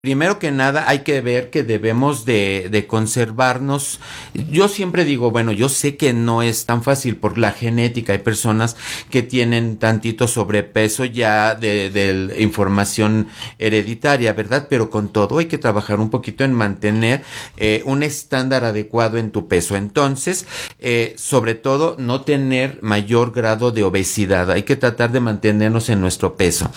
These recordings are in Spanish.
Primero que nada hay que ver que debemos de conservarnos. Yo siempre digo, bueno, yo sé que no es tan fácil por la genética. Hay personas que tienen tantito sobrepeso ya de información hereditaria, ¿verdad? Pero con todo hay que trabajar un poquito en mantener un estándar adecuado en tu peso. Entonces, sobre todo, no tener mayor grado de obesidad. Hay que tratar de mantenernos en nuestro peso.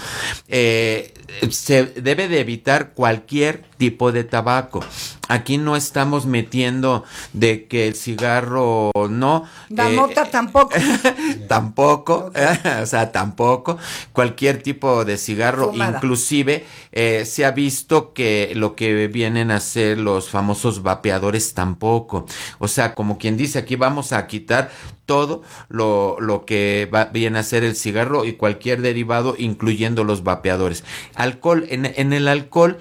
Se debe de evitar cualquier tipo de tabaco. Aquí no estamos metiendo de que el cigarro no. La mota tampoco. Tampoco, o sea, tampoco. Cualquier tipo de cigarro, Fumada. inclusive se ha visto que lo que vienen a ser los famosos vapeadores tampoco. O sea, como quien dice, aquí vamos a quitar todo lo que viene a ser el cigarro y cualquier derivado, incluyendo los vapeadores. Alcohol, en el alcohol,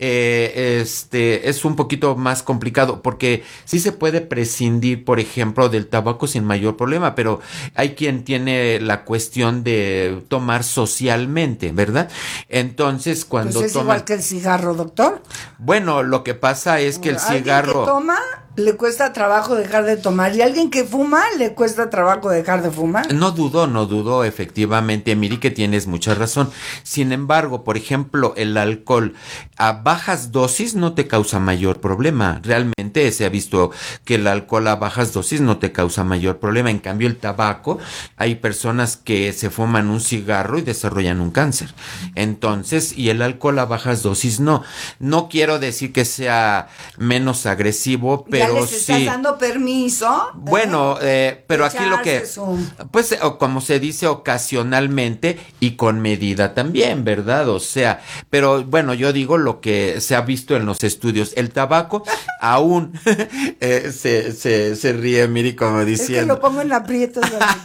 es un poquito más complicado porque sí se puede prescindir, por ejemplo, del tabaco sin mayor problema, pero hay quien tiene la cuestión de tomar socialmente, ¿verdad? Entonces, cuando Pues es toma... igual que el cigarro, doctor. Bueno, lo que pasa es que el Alguien cigarro... que toma le cuesta trabajo dejar de tomar y alguien que fuma le cuesta trabajo dejar de fumar. No dudo, efectivamente, Miri, que tienes mucha razón. Sin embargo, por ejemplo, el alcohol a bajas dosis no te causa mayor problema. Realmente se ha visto que el alcohol a bajas dosis no te causa mayor problema. En cambio, el tabaco, hay personas que se fuman un cigarro y desarrollan un cáncer. Entonces, y el alcohol a bajas dosis no. No quiero decir que sea menos agresivo, Ya pero les estás sí. dando permiso. Bueno, pero aquí lo que, Echarse su- pues, como se dice, ocasionalmente y con medida también, ¿verdad? O sea, pero bueno, yo digo lo que se ha visto en los estudios. El tabaco aún se ríe, Miri, como Es que diciendo. lo pongo en aprietos.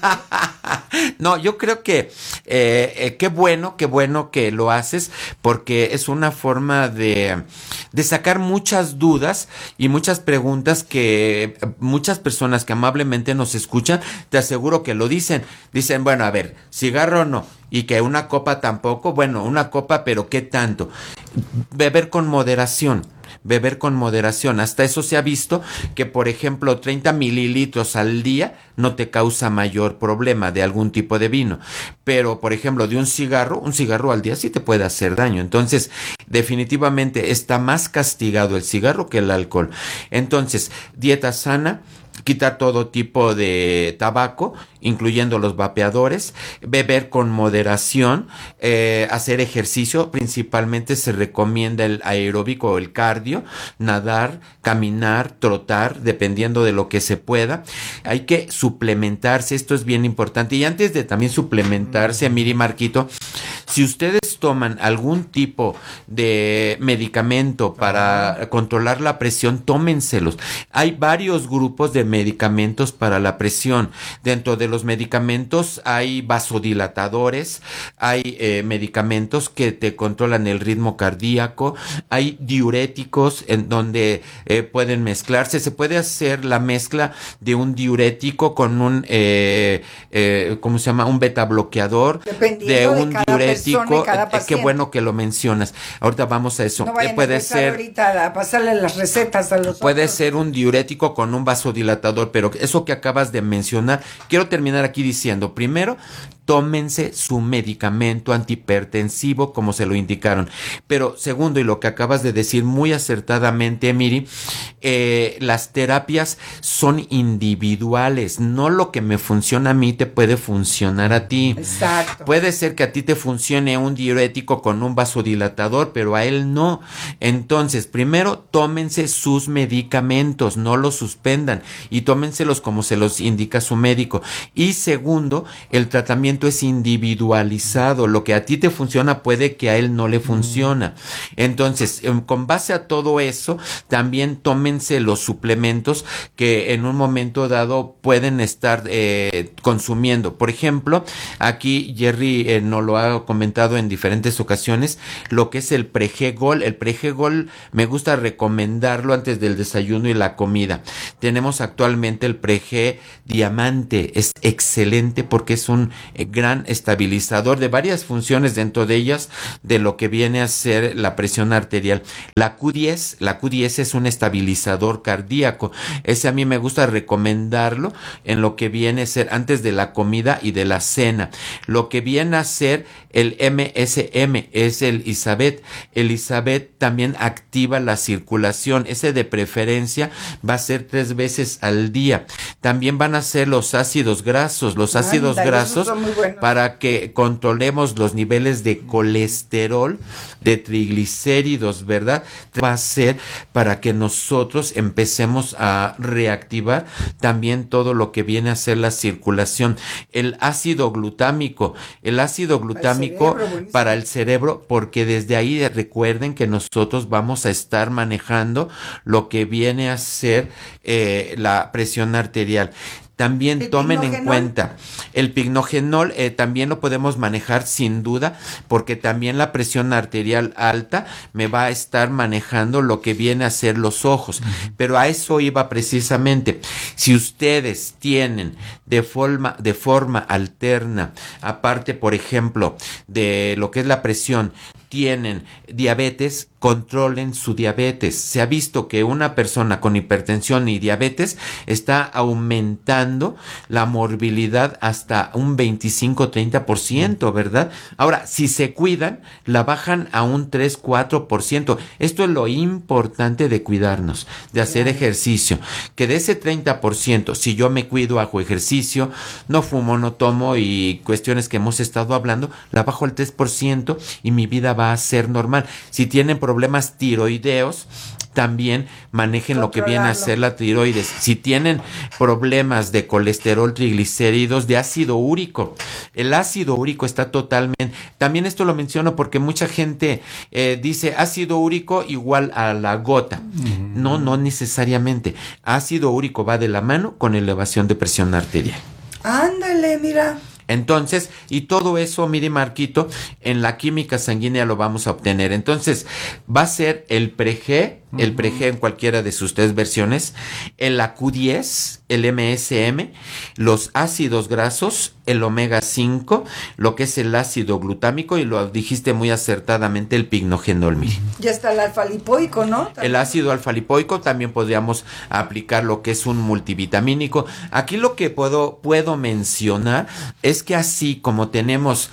No, yo creo que qué bueno que lo haces porque es una forma de sacar muchas dudas y muchas preguntas que muchas personas que amablemente nos escuchan, te aseguro que lo dicen. Dicen, bueno, a ver, cigarro no, y que una copa tampoco, bueno, una copa, pero ¿qué tanto? Beber con moderación. Beber con moderación. Hasta eso se ha visto que, por ejemplo, 30 mililitros al día no te causa mayor problema de algún tipo de vino. Pero, por ejemplo, de un cigarro al día sí te puede hacer daño. Entonces, definitivamente está más castigado el cigarro que el alcohol. Entonces, dieta sana, quitar todo tipo de tabaco, incluyendo los vapeadores, beber con moderación, hacer ejercicio, principalmente se recomienda el aeróbico o el cardio, nadar, caminar, trotar, dependiendo de lo que se pueda. Hay que suplementarse, esto es bien importante. Y antes de también suplementarse, Miri, Marquito, si ustedes toman algún tipo de medicamento para controlar la presión, tómenselos. Hay varios grupos de medicamentos para la presión. Dentro de los medicamentos hay vasodilatadores, hay medicamentos que te controlan el ritmo cardíaco, hay diuréticos en donde pueden mezclarse. Se puede hacer la mezcla de un diurético con un, ¿cómo se llama? Un beta bloqueador, de un diurético. Qué bueno que lo mencionas. Ahorita vamos a eso. No vayan Puede a empezar ser ahorita a pasarle las recetas a los Puede otros. ser un diurético con un vasodilatador, pero eso que acabas de mencionar, quiero terminar aquí diciendo, primero, tómense su medicamento antihipertensivo como se lo indicaron. Pero segundo, y lo que acabas de decir muy acertadamente, Miri, las terapias son individuales, no lo que me funciona a mí te puede funcionar a ti. Exacto. Puede ser que a ti te funcione un diurético con un vasodilatador, pero a él no. Entonces, primero, tómense sus medicamentos, no los suspendan y tómenselos como se los indica su médico. Y segundo, el tratamiento es individualizado. Lo que a ti te funciona puede que a él no le funciona. Entonces, con base a todo eso, también tómense los suplementos que en un momento dado pueden estar consumiendo. Por ejemplo, aquí Jerry nos lo ha comentado en diferentes ocasiones, lo que es el Pregol. El Pregol me gusta recomendarlo antes del desayuno y la comida. Tenemos actualmente el Prege Diamante, es excelente porque es un gran estabilizador de varias funciones, dentro de ellas de lo que viene a ser la presión arterial. La Q10 es un estabilizador cardíaco. Ese a mí me gusta recomendarlo en lo que viene a ser antes de la comida y de la cena. Lo que viene a ser el MSM es el Isabet. El Isabet también activa la circulación. Ese de preferencia va a ser 3 veces al día. También van a ser los ácidos grasos. Los ácidos grasos para que controlemos los niveles de colesterol, de triglicéridos, ¿verdad? Va a ser para que nosotros empecemos a reactivar también todo lo que viene a ser la circulación. El ácido glutámico para el cerebro, porque desde ahí recuerden que nosotros vamos a estar manejando lo que viene a ser la presión arterial. También tomen en cuenta el pignogenol, también lo podemos manejar sin duda, porque también la presión arterial alta me va a estar manejando lo que viene a ser los ojos. Pero a eso iba precisamente. Si ustedes tienen de forma alterna, aparte, por ejemplo, de lo que es la presión, tienen diabetes, controlen su diabetes. Se ha visto que una persona con hipertensión y diabetes está aumentando la morbilidad hasta un 25-30%, ¿verdad? Ahora, si se cuidan, la bajan a un 3-4%. Esto es lo importante de cuidarnos, de hacer ejercicio. Que de ese 30%, si yo me cuido, hago ejercicio, no fumo, no tomo y cuestiones que hemos estado hablando, la bajo al 3% y mi vida va a ser normal. Si tienen problemas tiroideos, también manejen lo que viene a ser la tiroides. Si tienen problemas de colesterol, triglicéridos, de ácido úrico, el ácido úrico está totalmente... También esto lo menciono porque mucha gente dice ácido úrico igual a la gota. No necesariamente. Ácido úrico va de la mano con elevación de presión arterial. Ándale, mira. Entonces, y todo eso, mire Marquito, en la química sanguínea lo vamos a obtener. Entonces, va a ser el pre-G en cualquiera de sus 3 versiones, el Q10, el MSM, los ácidos grasos, el omega 5, lo que es el ácido glutámico y lo dijiste muy acertadamente, el pignogenol. Ya está el alfa-lipoico, ¿no? ¿También? El ácido alfa-lipoico, también podríamos aplicar lo que es un multivitamínico. Aquí lo que puedo mencionar es que así como tenemos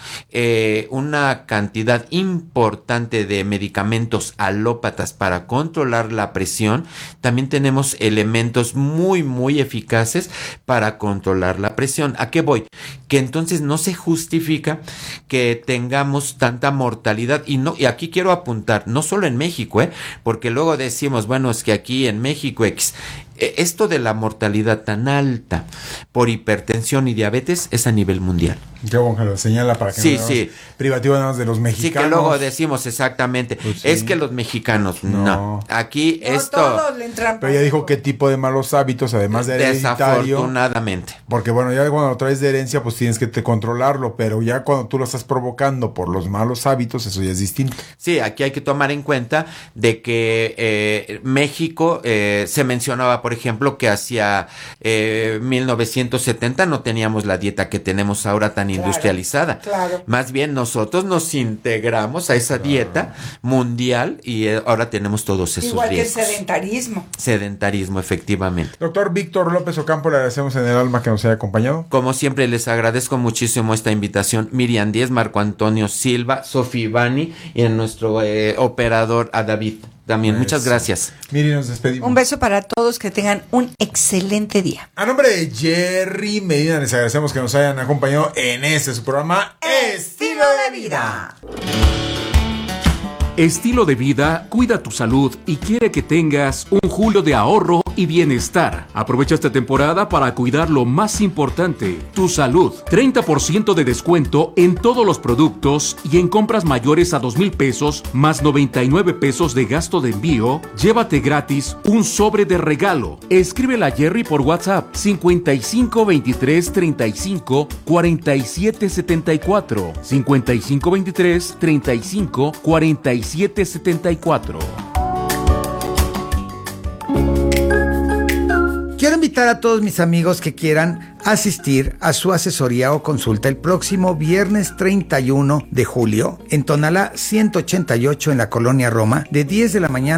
una cantidad importante de medicamentos alópatas para controlar la presión, también tenemos elementos muy, muy eficaces para controlar la presión. ¿A qué voy? Que entonces no se justifica que tengamos tanta mortalidad y aquí quiero apuntar, no solo en México, porque luego decimos, bueno, es que aquí en México esto de la mortalidad tan alta por hipertensión y diabetes es a nivel mundial. Qué bueno que lo señala para que no privativo de los mexicanos. Sí, que luego decimos exactamente, pues sí. Es que los mexicanos, no. Aquí no, esto... Todos le entran. Pero ya dijo qué tipo de malos hábitos, además de hereditario. Desafortunadamente. Porque bueno, ya cuando lo traes de herencia, pues tienes que controlarlo, pero ya cuando tú lo estás provocando por los malos hábitos, eso ya es distinto. Sí, aquí hay que tomar en cuenta de que México, se mencionaba, por ejemplo, que hacia 1970 no teníamos la dieta que tenemos ahora tan industrializada. Claro. Más bien nosotros nos integramos a esa dieta mundial y ahora tenemos todos esos igual riesgos. Que el sedentarismo. Sedentarismo, efectivamente. Doctor Víctor López Ocampo, le agradecemos en el alma que nos haya acompañado. Como siempre, les agradezco muchísimo esta invitación. Miriam Díez, Marco Antonio Silva, Sofía Ivani y a nuestro operador, a David. También, muchas gracias. Miri, nos despedimos. Un beso para todos, que tengan un excelente día. A nombre de Jerry Medina, les agradecemos que nos hayan acompañado en su programa Estilo de Vida. Estilo de Vida cuida tu salud y quiere que tengas un julio de ahorro y bienestar. Aprovecha esta temporada para cuidar lo más importante, tu salud. 30% de descuento en todos los productos y en compras mayores a 2,000 pesos más 99 pesos de gasto de envío. Llévate gratis un sobre de regalo. Escríbele a Jerry por WhatsApp 55 23 35 47 74 55 23 35 47 74. Quiero invitar a todos mis amigos que quieran asistir a su asesoría o consulta el próximo viernes 31 de julio en Tonalá 188 en la Colonia Roma, de 10 de la mañana